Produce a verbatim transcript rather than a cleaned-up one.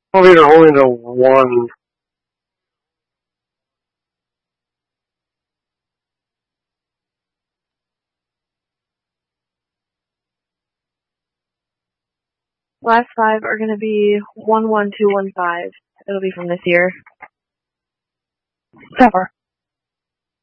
Probably they're only the one. Last five are going to be one one two one five. It'll be from this year. Cover.